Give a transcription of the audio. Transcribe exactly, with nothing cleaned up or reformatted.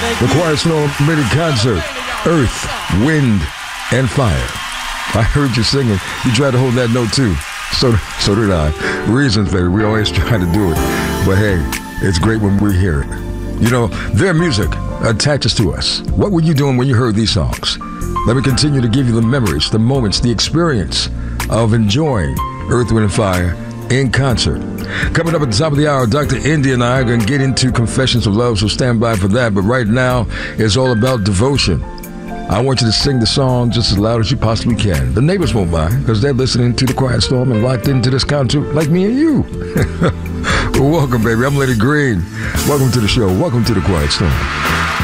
The Quiet Storm mini concert, Earth, Wind, and Fire. I heard you singing. You tried to hold that note too. So, so did I. Reasons, baby. We always try to do it. But hey, it's great when we hear it. You know, their music attaches to us. What were you doing when you heard these songs? Let me continue to give you the memories, the moments, the experience of enjoying Earth, Wind, and Fire in concert. Coming up at the top of the hour, Doctor Indy and I are going to get into Confessions of Love, so stand by for that. But right now, it's all about devotion. I want you to sing the song just as loud as you possibly can. The neighbors won't mind because they're listening to the Quiet Storm and locked into this concert like me and you. Welcome, baby. I'm Lenny Green. Welcome to the show. Welcome to the Quiet Storm.